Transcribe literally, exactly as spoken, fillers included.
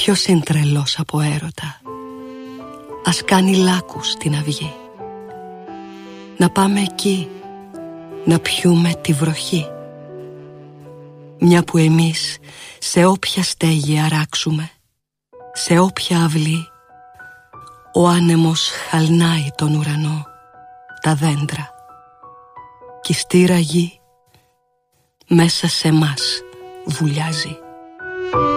Ποιος είναι τρελός από έρωτα? Ας κάνει λάκκους στην αυγή. Να πάμε εκεί, να πιούμε τη βροχή. Μια που εμείς σε όποια στέγη αράξουμε, σε όποια αυλή, ο άνεμος χαλνάει τον ουρανό, τα δέντρα, κι η στήρα γη μέσα σε μας βουλιάζει.